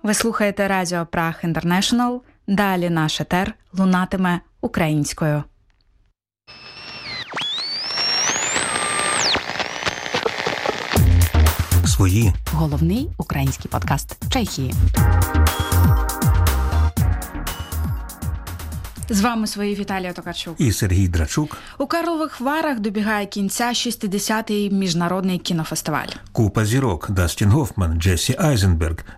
Ви слухаєте Радіо Праг Інтернешнл. Далі наш етер лунатиме українською. Свої. Головний український подкаст Чехії. З вами свої Віталія Токарчук і Сергій Драчук. У Карлових Варах добігає кінця 60-й міжнародний кінофестиваль. Купа зірок: Дастін Гофман, Джесі Айзенберг,